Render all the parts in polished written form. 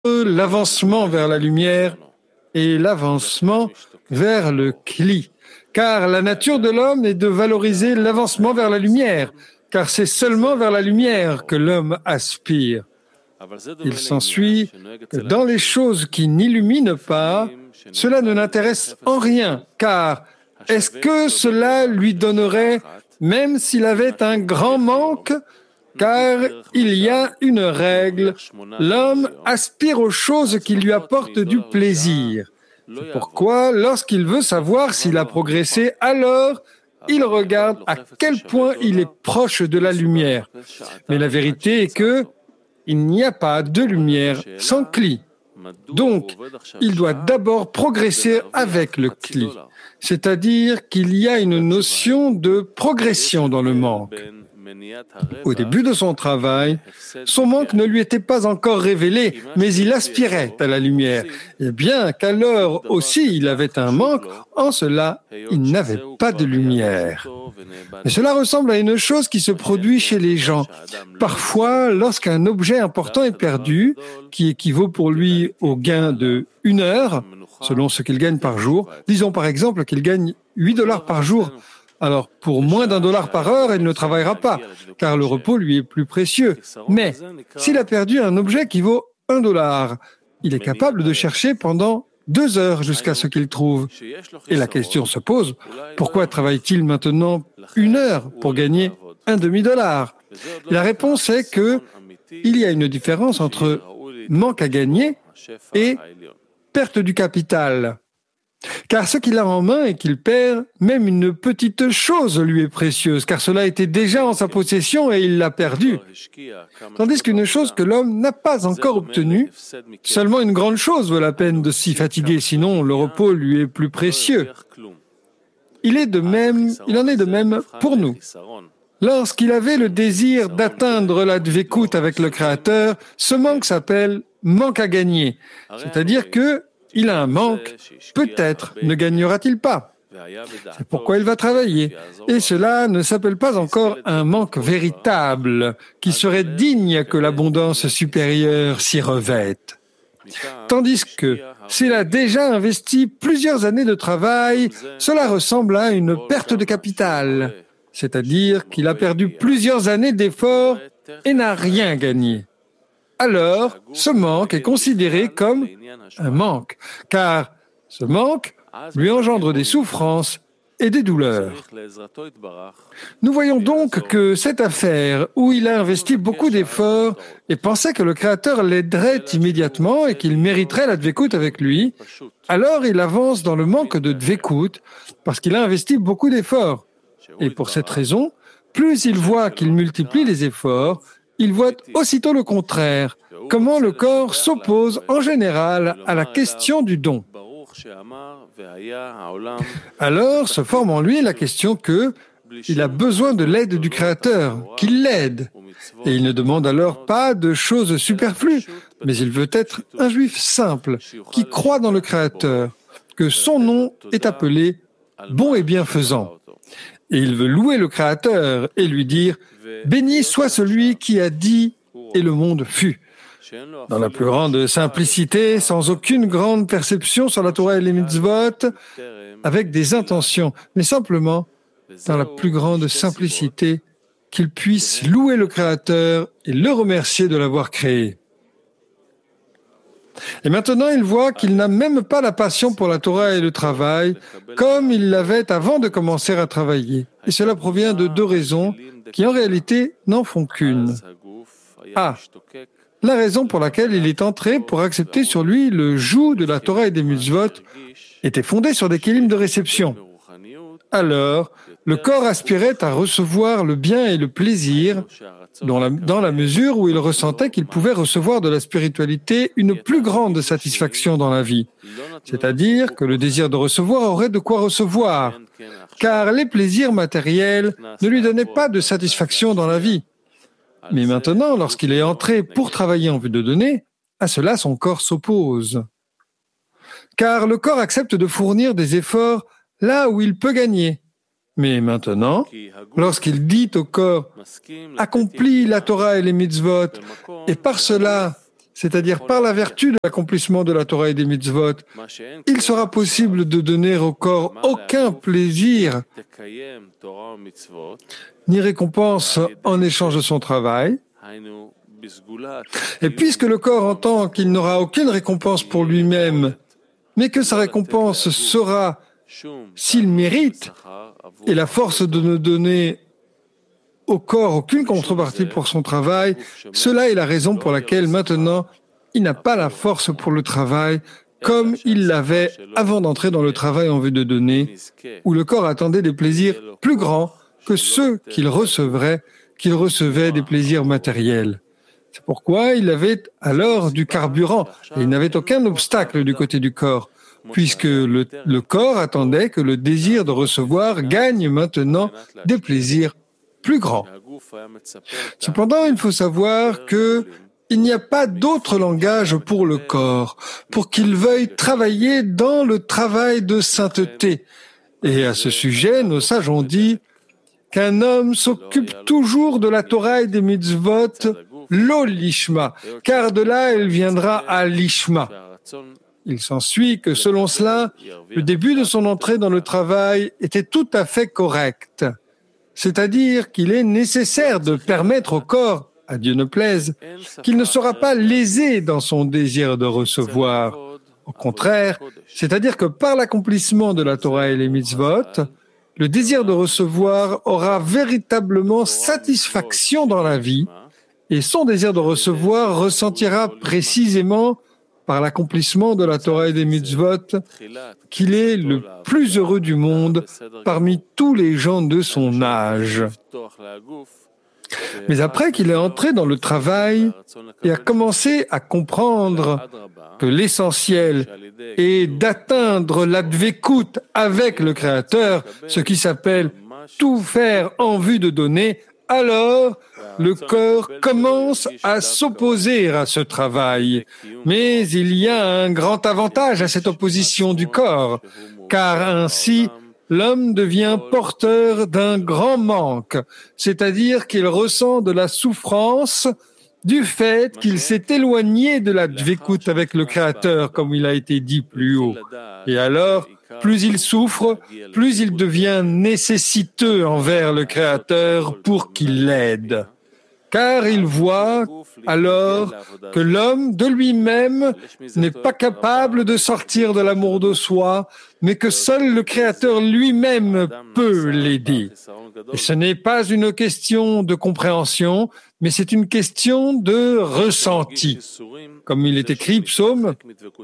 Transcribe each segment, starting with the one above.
l'avancement vers la lumière et l'avancement vers le Kli. Car la nature de l'homme est de valoriser l'avancement vers la lumière, car c'est seulement vers la lumière que l'homme aspire. Il s'ensuit que dans les choses qui n'illuminent pas, cela ne l'intéresse en rien, car est-ce que cela lui donnerait, même s'il avait un grand manque? Car il y a une règle, l'homme aspire aux choses qui lui apportent du plaisir. C'est pourquoi, lorsqu'il veut savoir s'il a progressé, alors il regarde à quel point il est proche de la lumière. Mais la vérité est que il n'y a pas de lumière sans Kli. Donc, il doit d'abord progresser avec le Kli. C'est-à-dire qu'il y a une notion de progression dans le manque. Au début de son travail, son manque ne lui était pas encore révélé, mais il aspirait à la lumière. Et bien qu'alors aussi il avait un manque, en cela, il n'avait pas de lumière. Et cela ressemble à une chose qui se produit chez les gens. Parfois, lorsqu'un objet important est perdu, qui équivaut pour lui au gain de 1 heure, selon ce qu'il gagne par jour, disons par exemple qu'il gagne $8 par jour, alors, pour moins d'$1 par heure, il ne travaillera pas, car le repos lui est plus précieux. Mais s'il a perdu un objet qui vaut $1, il est capable de chercher pendant 2 heures jusqu'à ce qu'il trouve. Et la question se pose, pourquoi travaille-t-il maintenant 1 heure pour gagner un demi-dollar? La réponse est que il y a une différence entre manque à gagner et perte du capital. Car ce qu'il a en main et qu'il perd, même une petite chose lui est précieuse, car cela était déjà en sa possession et il l'a perdu. Tandis qu'une chose que l'homme n'a pas encore obtenue, seulement une grande chose vaut la peine de s'y fatiguer, sinon le repos lui est plus précieux. Il en est de même pour nous. Lorsqu'il avait le désir d'atteindre la dvekut avec le Créateur, ce manque s'appelle manque à gagner, c'est-à-dire que il a un manque, peut-être ne gagnera-t-il pas. C'est pourquoi il va travailler. Et cela ne s'appelle pas encore un manque véritable, qui serait digne que l'abondance supérieure s'y revête. Tandis que s'il a déjà investi plusieurs années de travail, cela ressemble à une perte de capital, c'est-à-dire qu'il a perdu plusieurs années d'efforts et n'a rien gagné. Alors, ce manque est considéré comme un manque, car ce manque lui engendre des souffrances et des douleurs. Nous voyons donc que cette affaire où il a investi beaucoup d'efforts et pensait que le Créateur l'aiderait immédiatement et qu'il mériterait la dvekut avec lui, alors il avance dans le manque de dvekut parce qu'il a investi beaucoup d'efforts. Et pour cette raison, plus il voit qu'il multiplie les efforts, il voit aussitôt le contraire, comment le corps s'oppose en général à la question du don. Alors se forme en lui la question qu'il a besoin de l'aide du Créateur, qu'il l'aide. Et il ne demande alors pas de choses superflues, mais il veut être un juif simple, qui croit dans le Créateur, que son nom est appelé bon et bienfaisant. Et il veut louer le Créateur et lui dire « Béni soit celui qui a dit et le monde fut ». Dans la plus grande simplicité, sans aucune grande perception sur la Torah et les mitzvot, avec des intentions, mais simplement dans la plus grande simplicité, qu'il puisse louer le Créateur et le remercier de l'avoir créé. Et maintenant, il voit qu'il n'a même pas la passion pour la Torah et le travail, comme il l'avait avant de commencer à travailler. Et cela provient de 2 raisons qui, en réalité, n'en font qu'une. La raison pour laquelle il est entré pour accepter sur lui le joug de la Torah et des mitzvot était fondée sur des kélim de réception. Alors, le corps aspirait à recevoir le bien et le plaisir dans la mesure où il ressentait qu'il pouvait recevoir de la spiritualité une plus grande satisfaction dans la vie. C'est-à-dire que le désir de recevoir aurait de quoi recevoir, car les plaisirs matériels ne lui donnaient pas de satisfaction dans la vie. Mais maintenant, lorsqu'il est entré pour travailler en vue de donner, à cela son corps s'oppose. Car le corps accepte de fournir des efforts là où il peut gagner. Mais maintenant, lorsqu'il dit au corps « accomplis la Torah et les mitzvot » et par cela c'est-à-dire par la vertu de l'accomplissement de la Torah et des mitzvot, il sera possible de donner au corps aucun plaisir ni récompense en échange de son travail. Et puisque le corps entend qu'il n'aura aucune récompense pour lui-même, mais que sa récompense sera s'il mérite, et la force de ne donner au corps aucune contrepartie pour son travail, cela est la raison pour laquelle maintenant il n'a pas la force pour le travail comme il l'avait avant d'entrer dans le travail en vue de donner, où le corps attendait des plaisirs plus grands que ceux qu'il recevait des plaisirs matériels. C'est pourquoi il avait alors du carburant et il n'avait aucun obstacle du côté du corps, puisque le corps attendait que le désir de recevoir gagne maintenant des plaisirs plus grands. Cependant, il faut savoir que il n'y a pas d'autre langage pour le corps, pour qu'il veuille travailler dans le travail de sainteté. Et à ce sujet, nos sages ont dit qu'un homme s'occupe toujours de la Torah et des mitzvot, lo lishma, car de là elle viendra à lishma. Il s'ensuit que selon cela, le début de son entrée dans le travail était tout à fait correct. C'est-à-dire qu'il est nécessaire de permettre au corps, à Dieu ne plaise, qu'il ne sera pas lésé dans son désir de recevoir. Au contraire, c'est-à-dire que par l'accomplissement de la Torah et les mitzvot, le désir de recevoir aura véritablement satisfaction dans la vie et son désir de recevoir ressentira précisément par l'accomplissement de la Torah et des mitzvot qu'il est le plus heureux du monde parmi tous les gens de son âge. Mais après qu'il est entré dans le travail et a commencé à comprendre que l'essentiel est d'atteindre l'advékout avec le Créateur, ce qui s'appelle tout faire en vue de donner, alors le corps commence à s'opposer à ce travail. Mais il y a un grand avantage à cette opposition du corps, car ainsi l'homme devient porteur d'un grand manque, c'est-à-dire qu'il ressent de la souffrance du fait qu'il s'est éloigné de la dvékout avec le Créateur, comme il a été dit plus haut. Et alors, plus il souffre, plus il devient nécessiteux envers le Créateur pour qu'il l'aide. Car il voit alors que l'homme de lui-même n'est pas capable de sortir de l'amour de soi, mais que seul le Créateur lui-même peut l'aider. Et ce n'est pas une question de compréhension, mais c'est une question de ressenti. Comme il est écrit, psaume,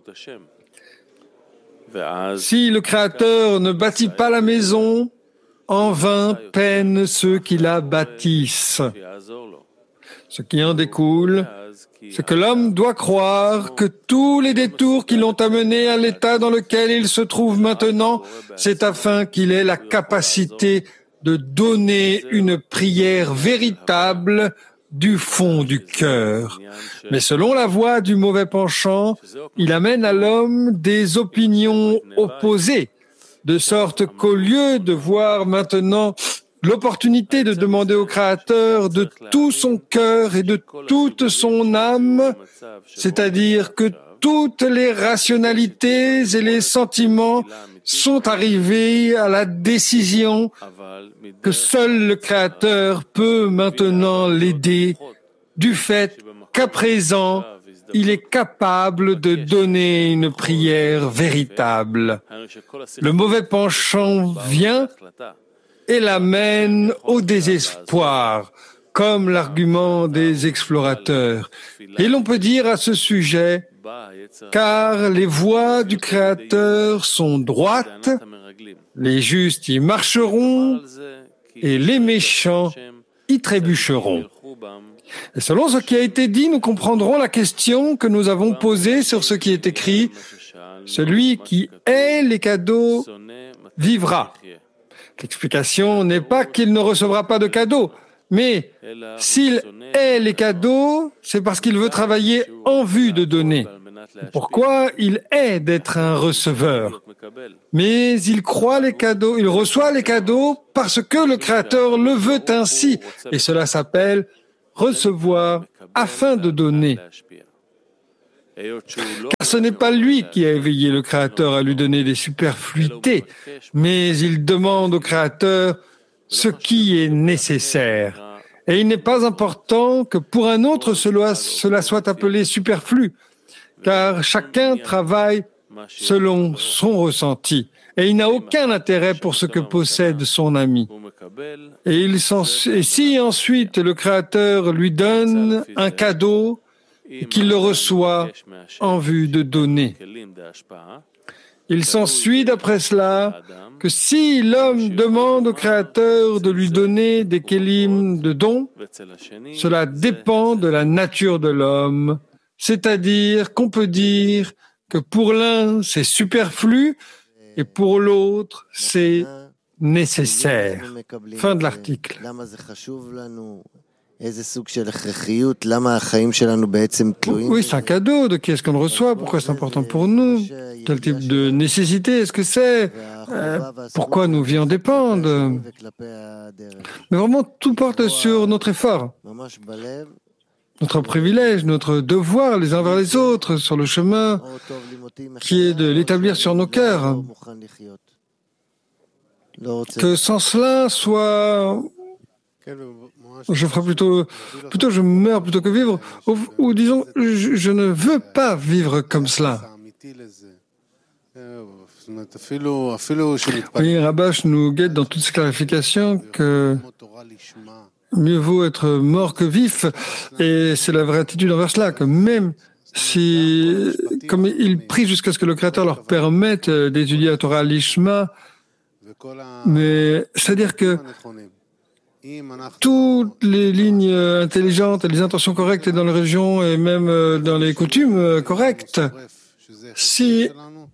si le Créateur ne bâtit pas la maison, en vain peinent ceux qui la bâtissent. Ce qui en découle, c'est que l'homme doit croire que tous les détours qui l'ont amené à l'état dans lequel il se trouve maintenant, c'est afin qu'il ait la capacité de donner une prière véritable du fond du cœur. Mais selon la voie du mauvais penchant, il amène à l'homme des opinions opposées, de sorte qu'au lieu de voir maintenant l'opportunité de demander au Créateur de tout son cœur et de toute son âme, c'est-à-dire que toutes les rationalités et les sentiments sont arrivés à la décision que seul le Créateur peut maintenant l'aider, du fait qu'à présent, il est capable de donner une prière véritable. Le mauvais penchant vient et l'amène au désespoir, comme l'argument des explorateurs. Et l'on peut dire à ce sujet, car les voies du Créateur sont droites, les justes y marcheront et les méchants y trébucheront. Et selon ce qui a été dit, nous comprendrons la question que nous avons posée sur ce qui est écrit. Celui qui hait les cadeaux vivra. L'explication n'est pas qu'il ne recevra pas de cadeaux, mais s'il hait les cadeaux, c'est parce qu'il veut travailler en vue de donner. Pourquoi il hait d'être un receveur? Mais il croit les cadeaux, il reçoit les cadeaux parce que le Créateur le veut ainsi, et cela s'appelle recevoir afin de donner. Car ce n'est pas lui qui a éveillé le Créateur à lui donner des superfluités, mais il demande au Créateur ce qui est nécessaire. Et il n'est pas important que pour un autre cela soit appelé superflu, car chacun travaille selon son ressenti. Et il n'a aucun intérêt pour ce que possède son ami. Et si ensuite le Créateur lui donne un cadeau, qu'il le reçoit en vue de donner. Il s'ensuit d'après cela que si l'homme demande au Créateur de lui donner des kélim de dons, cela dépend de la nature de l'homme, c'est-à-dire qu'on peut dire que pour l'un c'est superflu et pour l'autre c'est nécessaire. Fin de l'article. Oui, c'est un cadeau. De qui est-ce qu'on le reçoit? Pourquoi c'est important pour nous? Quel type de nécessité est-ce que c'est? Pourquoi nos vies en dépendent? Mais vraiment, tout porte sur notre effort, notre privilège, notre devoir les uns vers les autres, sur le chemin qui est de l'établir sur nos cœurs. Que sans cela soit... Je ferai plutôt je meurs plutôt que vivre, ou disons, je ne veux pas vivre comme cela. Oui, Rabash nous guette dans toutes ces clarifications que mieux vaut être mort que vif, et c'est la vraie attitude envers cela, que même si, comme ils prient jusqu'à ce que le Créateur leur permette d'étudier la Torah Lishma, mais c'est-à-dire que toutes les lignes intelligentes et les intentions correctes dans les religions et même dans les coutumes correctes, si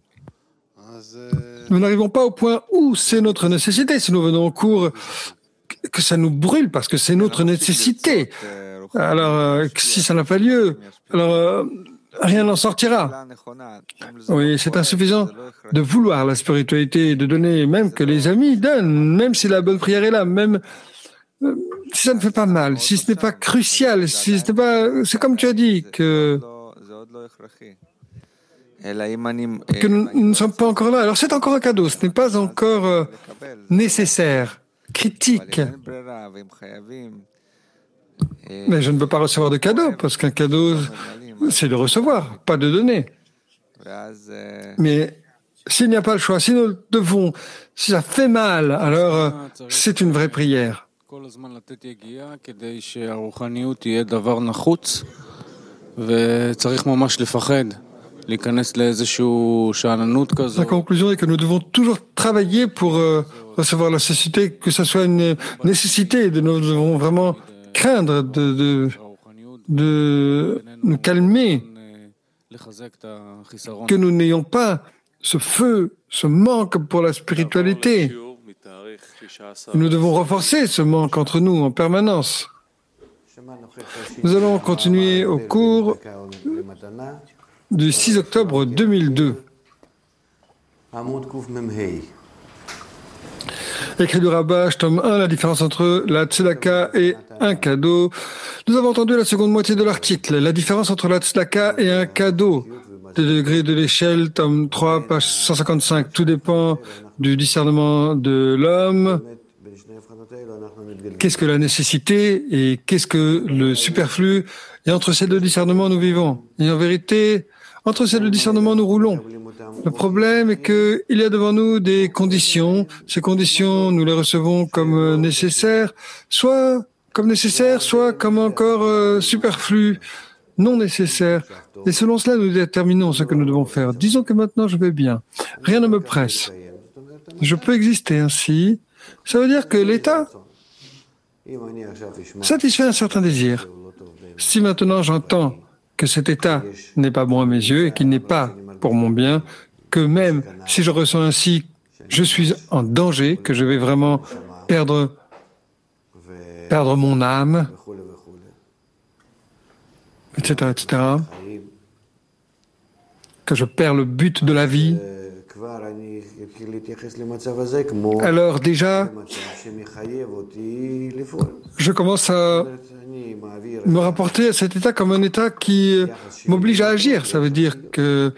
nous n'arrivons pas au point où c'est notre nécessité, si nous venons au cours, que ça nous brûle parce que c'est notre nécessité, alors si ça n'a pas lieu, alors rien n'en sortira. Oui, c'est insuffisant de vouloir la spiritualité et de donner, même que les amis donnent, même si la bonne prière est là, même si ça ne fait pas mal, si ce n'est pas crucial, si ce n'est pas, c'est comme tu as dit, que nous ne sommes pas encore là. Alors c'est encore un cadeau, ce n'est pas encore nécessaire, critique. Mais je ne veux pas recevoir de cadeau, parce qu'un cadeau, c'est de recevoir, pas de donner. Mais s'il n'y a pas le choix, si nous devons, si ça fait mal, alors c'est une vraie prière. La conclusion est que nous devons toujours travailler pour recevoir la nécessité, que ce soit une nécessité. Nous devons vraiment craindre de nous calmer, que nous n'ayons pas ce feu, ce manque pour la spiritualité. Nous devons renforcer ce manque entre nous en permanence. Nous allons continuer au cours du 6 octobre 2002. Écrit du Rabash, tome 1, la différence entre la tzedaka et un cadeau. Nous avons entendu la seconde moitié de l'article, la différence entre la tzedaka et un cadeau. Le degré de l'échelle, tome 3, page 155. Tout dépend du discernement de l'homme. Qu'est-ce que la nécessité et qu'est-ce que le superflu? Et entre ces deux discernements, nous vivons. Et en vérité, entre ces deux discernements, nous roulons. Le problème est qu'il y a devant nous des conditions. Ces conditions, nous les recevons comme nécessaires, soit comme nécessaires, soit comme encore superflues, non nécessaires. Et selon cela, nous déterminons ce que nous devons faire. Disons que maintenant, je vais bien. Rien ne me presse. Je peux exister ainsi. Ça veut dire que l'état satisfait un certain désir. Si maintenant j'entends que cet état n'est pas bon à mes yeux et qu'il n'est pas pour mon bien, que même si je ressens ainsi, je suis en danger, que je vais vraiment perdre mon âme, etc., que je perds le but de la vie, alors déjà, je commence à me rapporter à cet état comme un état qui m'oblige à agir. Ça veut dire que